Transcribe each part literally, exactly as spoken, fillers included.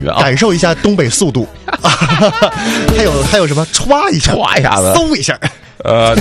感受一下东北速度。还有还有什么？歘一下， 歘一下子， 嗖一下。 呃，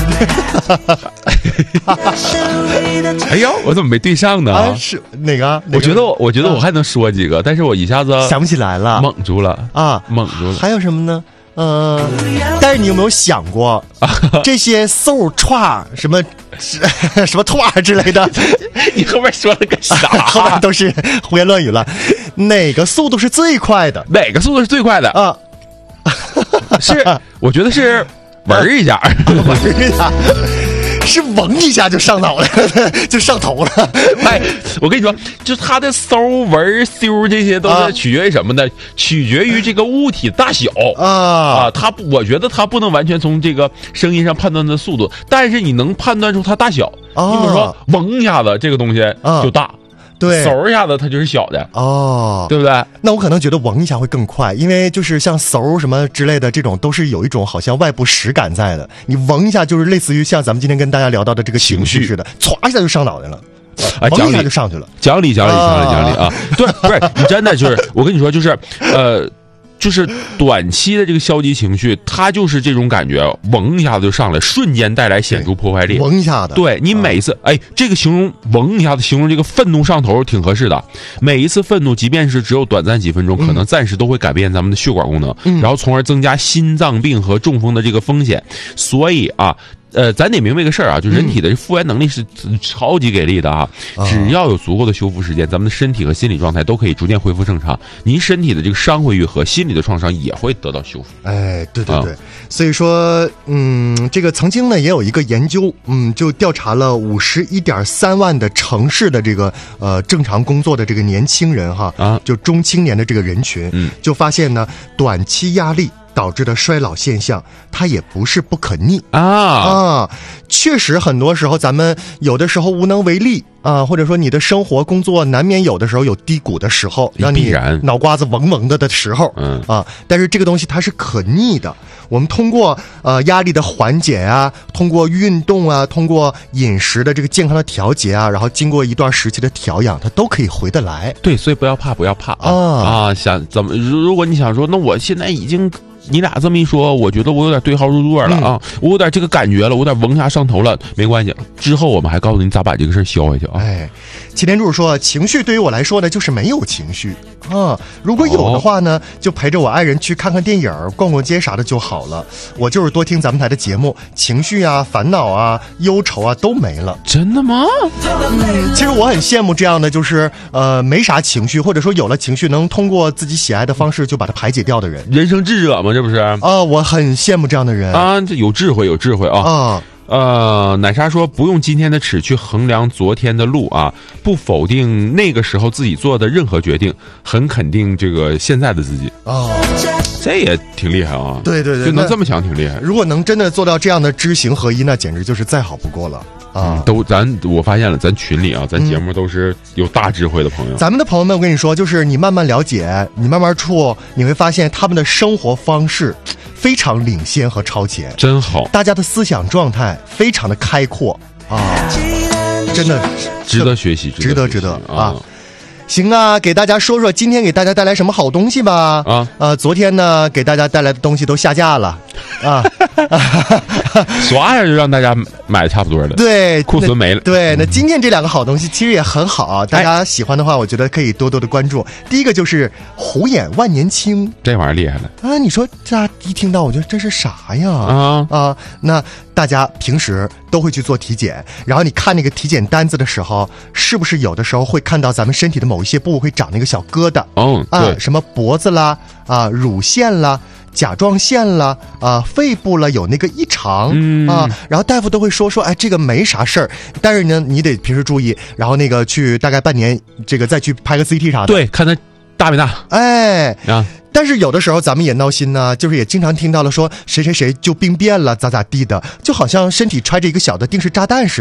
哎呦，我怎么没对上呢？ 啊、是哪个？ 我觉得我，我觉得我还能说几个，但是我一下子想不起来了， 懵住了啊， 懵住了。 还有什么呢？呃，但是你有没有想过，这些嗖歘什么什么歘之类的， 你后面说了个啥？ 后面都是胡言乱语了。哪个速度是最快的？ 哪个速度是最快的啊？ 是，我觉得是。闻一下， 闻一下，是闻一下就上脑了，就上头了。 哎，我跟你说，就它的嗖、闻、咻这些都是取决于什么呢？啊、取决于这个物体大小啊啊。它，我觉得它不能完全从这个声音上判断它的速度，但是你能判断出它大小。 啊、 你比如说，嗡一下子，这个东西就大。啊对， 嗖一下子它就是小的哦， 对不对？ 那我可能觉得嗡一下会更快，因为就是像嗖什么之类的这种，都是有一种好像外部实感在的。你嗡一下就是类似于像咱们今天跟大家聊到的这个情绪似的，歘一下就上脑袋了， 啊， 嗡一下就上去了。 讲理讲理讲理讲理啊！对，不是你真的就是我跟你说，就是呃。就是短期的这个消极情绪，它就是这种感觉，嗡一下子就上来，瞬间带来显著破坏力。 嗡一下子， 对你每一次，哎，这个形容嗡一下子，形容这个愤怒上头挺合适的。每一次愤怒，即便是只有短暂几分钟，可能暂时都会改变咱们的血管功能， 嗯、 然后从而增加心脏病和中风的这个风险。所以啊。呃，咱得明白一个事儿啊，就人体的复原能力是超级给力的啊！ 嗯、 只要有足够的修复时间，咱们的身体和心理状态都可以逐渐恢复正常。您身体的这个伤会愈合，心理的创伤也会得到修复。 哎，对对对， 啊、 所以说，嗯，这个曾经呢也有一个研究，嗯，就调查了五十一点三万的城市的这个呃正常工作的这个年轻人哈， 啊， 就中青年的这个人群， 嗯， 就发现呢，短期压力导致的衰老现象，它也不是不可逆啊啊！确实，很多时候咱们有的时候无能为力啊，或者说你的生活工作难免有的时候有低谷的时候，让你脑瓜子嗡嗡的的时候， 嗯啊，但是这个东西它是可逆的。我们通过呃压力的缓解啊，通过运动啊，通过饮食的这个健康的调节啊，然后经过一段时期的调养，它都可以回得来。 对，所以不要怕，不要怕啊啊！啊想怎么？如果你想说，那我现在已经。你俩这么一说，我觉得我有点对号入座了啊、嗯！我有点这个感觉了，我有点嗡下上头了。没关系，之后我们还告诉你咋把这个事消下去啊！ 哎，擎天柱说，情绪对于我来说呢，就是没有情绪啊。如果有的话呢，哦、就陪着我爱人去看看电影、逛逛街啥的就好了。我就是多听咱们台的节目，情绪啊、烦恼啊、忧愁啊都没了。 真的吗？ 嗯，其实我很羡慕这样的，就是呃没啥情绪，或者说有了情绪能通过自己喜爱的方式就把它排解掉的人。 人生智者嘛。这不是啊、 哦，我很羡慕这样的人啊，这有智慧，有智慧啊！ 啊， 呃，奶莎说不用今天的尺去衡量昨天的路啊，不否定那个时候自己做的任何决定，很肯定这个现在的自己哦， 这也挺厉害啊！ 对对对， 就能这么想，挺厉害。 如果能真的做到这样的知行合一，那简直就是再好不过了。啊、 嗯，都咱我发现了，咱群里啊，咱节目都是有大智慧的朋友。 嗯、咱们的朋友们，我跟你说，就是你慢慢了解，你慢慢处，你会发现他们的生活方式非常领先和超前， 真好。 大家的思想状态非常的开阔啊，真的值得学习， 值得值得啊。 啊行啊，给大家说说今天给大家带来什么好东西吧。 啊， 呃，昨天呢给大家带来的东西都下架了，啊， 刷一下就让大家买的差不多了。 对， 库存没了。 对，那今天这两个好东西其实也很好啊，大家喜欢的话，我觉得可以多多的关注。第一个就是虎眼万年青， 这玩意儿厉害了啊！你说这一听到，我觉得这是啥呀？ 啊啊，那大家平时都会去做体检，然后你看那个体检单子的时候，是不是有的时候会看到咱们身体的某一些部位会长那个小疙瘩？ 嗯， 啊， 对， 什么脖子啦，啊，乳腺啦。甲状腺啦，啊，肺部了有那个异常、 嗯、 啊，然后大夫都会说说，哎，这个没啥事儿，但是呢，你得平时注意，然后那个去大概半年，这个再去拍个 C T 啥的， 对，看他大没大， 哎啊。 但是有的时候咱们也闹心呢、啊，就是也经常听到了说谁谁谁就病变了，咋咋地的，就好像身体揣着一个小的定时炸弹似的。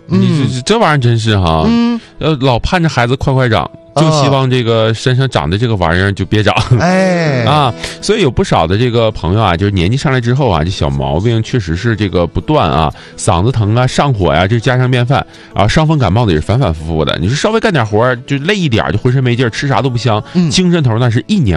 你这这玩意儿真是哈， 嗯， 呃，老盼着孩子快快长。就希望这个身上长的这个玩意儿就别长， 哎啊，所以有不少的这个朋友啊，就是年纪上来之后啊，这小毛病确实是这个不断啊，嗓子疼啊，上火呀、啊，这家常便饭啊，伤风感冒的也是反反复复的。你说稍微干点活就累一点，就浑身没劲儿，吃啥都不香， 嗯、 精神头那是一年。